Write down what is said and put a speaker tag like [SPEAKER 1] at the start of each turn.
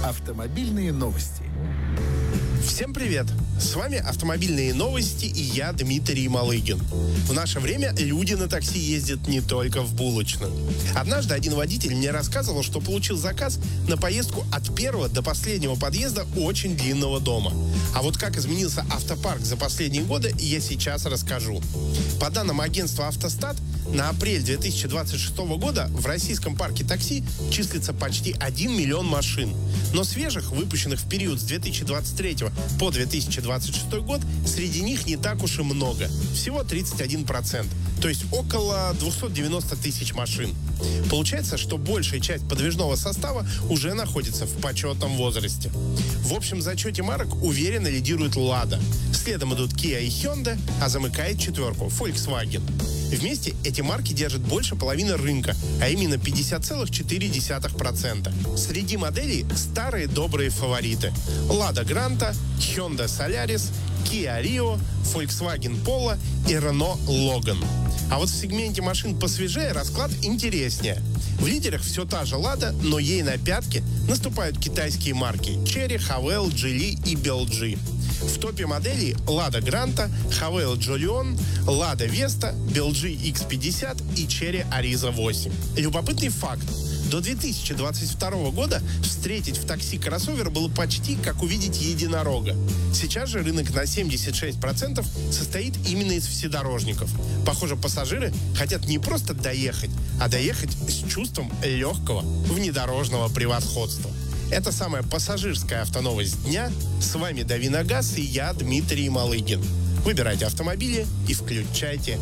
[SPEAKER 1] Автомобильные новости.
[SPEAKER 2] Всем привет! С вами «Автомобильные новости» и я, Дмитрий Малыгин. В наше время люди на такси ездят не только в булочную. Однажды один водитель мне рассказывал, что получил заказ на поездку от первого до последнего подъезда очень длинного дома. А вот как изменился автопарк за последние годы, я сейчас расскажу. По данным агентства «Автостат», на апрель 2026 года в российском парке такси числится почти 1 миллион машин. Но свежих, выпущенных в период с 2023 по 2026 год, среди них не так уж и много. Всего 31%, то есть около 290 тысяч машин. Получается, что большая часть подвижного состава уже находится в почетном возрасте. В общем зачете марок уверенно лидирует Lada. Следом идут Kia и Hyundai, а замыкает четверку Volkswagen. Вместе эти марки держат больше половины рынка, а именно 50,4%. Среди моделей старые добрые фавориты: Lada Granta, Hyundai Solaris, Kia Rio, Volkswagen Polo и Renault Logan. А вот в сегменте машин посвежее расклад интереснее. В лидерах все та же Lada, но ей на пятки наступают китайские марки Chery, Havail, Geely и Belgique. В топе моделей Lada Granta, Havail Jolion, Lada Vesta, Belgique X50 и Chery Ariza 8. Любопытный факт. До 2022 года встретить в такси кроссовер было почти как увидеть единорога. Сейчас же рынок на 76% состоит именно из вседорожников. Похоже, пассажиры хотят не просто доехать, а доехать с чувством легкого внедорожного превосходства. Это самая пассажирская автоновость дня. С вами Дави на газ и я, Дмитрий Малыгин. Выбирайте автомобили и включайте